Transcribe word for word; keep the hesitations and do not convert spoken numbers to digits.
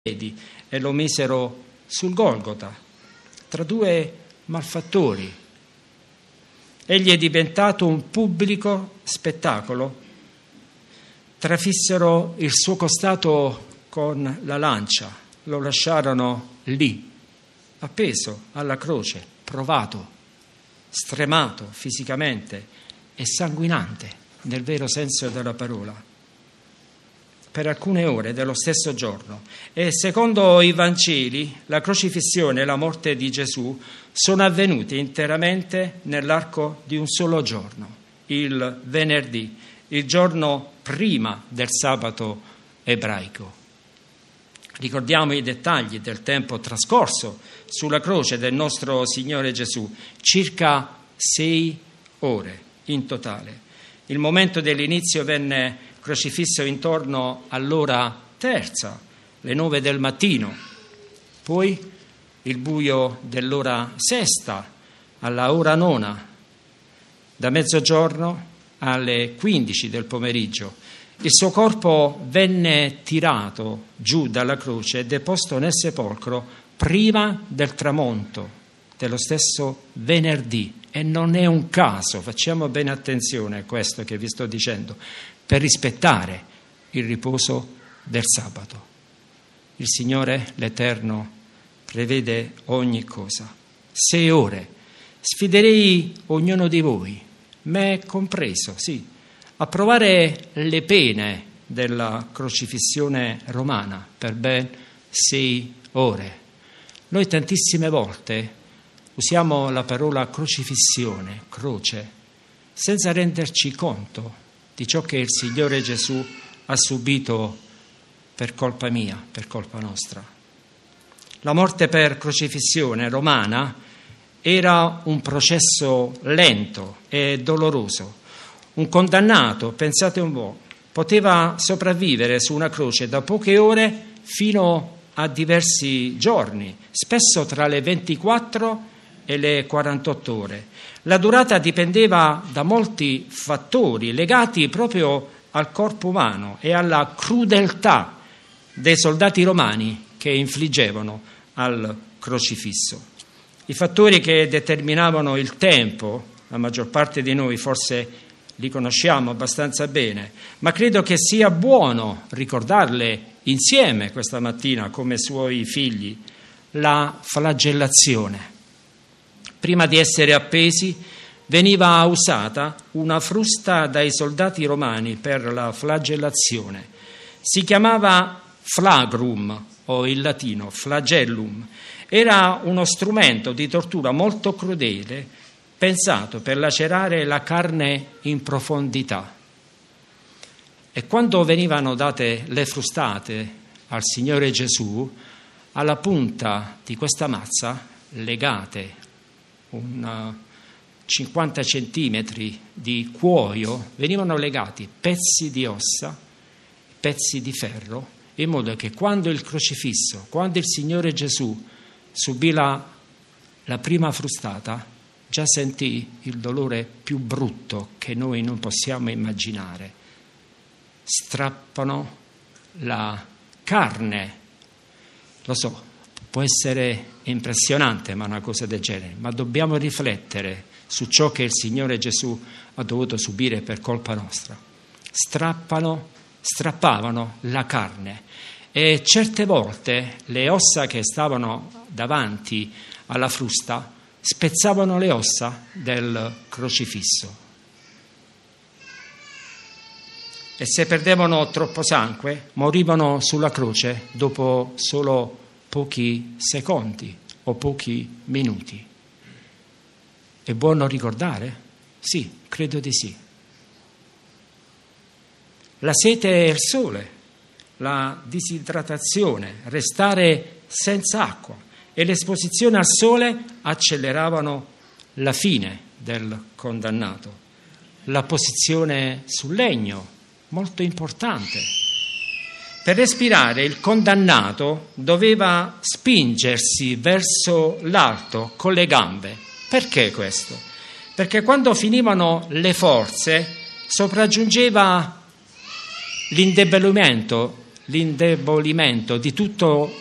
e lo misero sul Golgota, tra due malfattori. Egli è diventato un pubblico spettacolo. Trafissero il suo costato con la lancia, lo lasciarono lì, appeso alla croce, provato, stremato fisicamente e sanguinante nel vero senso della parola, per alcune ore dello stesso giorno. E secondo i Vangeli la crocifissione e la morte di Gesù sono avvenute interamente nell'arco di un solo giorno, il venerdì, il giorno prima del sabato ebraico. Ricordiamo i dettagli del tempo trascorso sulla croce del nostro Signore Gesù, circa sei ore in totale. Il momento dell'inizio venne crocifisso intorno all'ora terza, le nove del mattino, poi il buio dell'ora sesta alla ora nona, da mezzogiorno alle quindici del pomeriggio. Il suo corpo venne tirato giù dalla croce e deposto nel sepolcro prima del tramonto dello stesso venerdì. E non è un caso, facciamo bene attenzione a questo che vi sto dicendo, per rispettare il riposo del sabato. Il Signore, l'Eterno, prevede ogni cosa. Sei ore. Sfiderei ognuno di voi, me compreso, sì, a provare le pene della crocifissione romana per ben sei ore. Noi tantissime volte usiamo la parola crocifissione, croce, senza renderci conto di ciò che il Signore Gesù ha subito per colpa mia, per colpa nostra. La morte per crocifissione romana era un processo lento e doloroso. Un condannato, pensate un po', poteva sopravvivere su una croce da poche ore fino a diversi giorni, spesso tra le ventiquattro e le quarantotto ore. La durata dipendeva da molti fattori legati proprio al corpo umano e alla crudeltà dei soldati romani che infliggevano al crocifisso. I fattori che determinavano il tempo, la maggior parte di noi forse li conosciamo abbastanza bene, ma credo che sia buono ricordarle insieme questa mattina come suoi figli. La flagellazione. Prima di essere appesi veniva usata una frusta dai soldati romani per la flagellazione. Si chiamava flagrum, o in latino flagellum. Era uno strumento di tortura molto crudele, pensato per lacerare la carne in profondità. E quando venivano date le frustate al Signore Gesù, alla punta di questa mazza, legate un cinquanta centimetri di cuoio, venivano legati pezzi di ossa, pezzi di ferro, in modo che quando il crocifisso, quando il Signore Gesù subì la, la prima frustata, già sentì il dolore più brutto che noi non possiamo immaginare. Strappano la carne, lo so, può essere impressionante, ma una cosa del genere, ma dobbiamo riflettere su ciò che il Signore Gesù ha dovuto subire per colpa nostra. Strappano, strappavano la carne e certe volte le ossa che stavano davanti alla frusta spezzavano le ossa del crocifisso. E se perdevano troppo sangue, morivano sulla croce dopo solo pochi secondi o pochi minuti. È buono ricordare? Sì, credo di sì. La sete e il sole, la disidratazione, restare senza acqua e l'esposizione al sole acceleravano la fine del condannato. La posizione sul legno, molto importante. Per respirare il condannato doveva spingersi verso l'alto con le gambe. Perché questo? Perché quando finivano le forze sopraggiungeva l'indebolimento, l'indebolimento di tutto